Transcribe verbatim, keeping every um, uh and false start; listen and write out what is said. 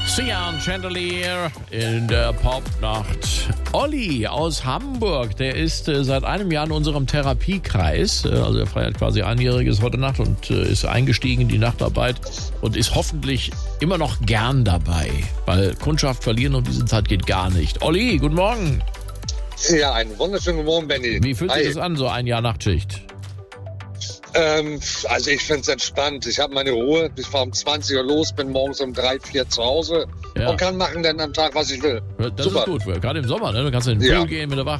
Cyan Chandelier in der Popnacht. Olli aus Hamburg, der ist äh, seit einem Jahr in unserem Therapiekreis. Äh, also er feiert quasi einjähriges heute Nacht und äh, ist eingestiegen in die Nachtarbeit und ist hoffentlich immer noch gern dabei, weil Kundschaft verlieren um diese Zeit geht gar nicht. Olli, guten Morgen. Ja, einen wunderschönen guten Morgen, Benni. Wie fühlt sich das an, so ein Jahr Nachtschicht? Ähm, also ich finde es entspannt. Ich habe meine Ruhe. Ich fahre um zwanzig Uhr los, bin morgens um drei, vier zu Hause Ja. und kann machen dann am Tag, was ich will. Das Super. ist gut, gerade im Sommer, ne? Du kannst in den Pool Ja. gehen mit der Wach.